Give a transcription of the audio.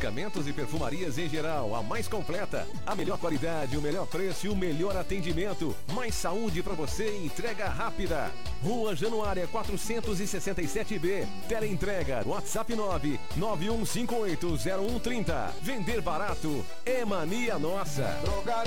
medicamentos e perfumarias em geral, a mais completa. A melhor qualidade, o melhor preço e o melhor atendimento. Mais saúde para você e entrega rápida. Rua Januária 467B. Teleentrega, WhatsApp 991580130. Vender barato é mania nossa.